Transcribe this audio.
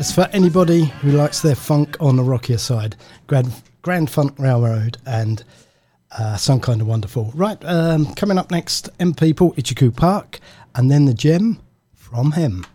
It's for anybody who likes their funk on the rockier side. Grand Funk Railroad and Some Kind of Wonderful. Right, coming up next, M People, Ichiku Park, and then The Gem from him.